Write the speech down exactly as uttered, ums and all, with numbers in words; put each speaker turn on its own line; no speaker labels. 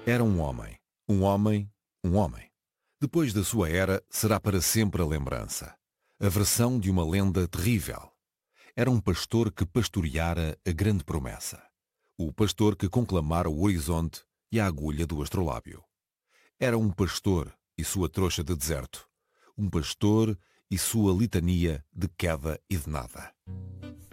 Era um homem, um homem, um homem. Depois da sua era, será para sempre a lembrança. A versão de uma lenda terrível. Era um pastor que pastoreara a grande promessa. O pastor que conclamara o horizonte e a agulha do astrolábio. Era um pastor e sua trouxa de deserto. Um pastor e sua litania de queda e de nada.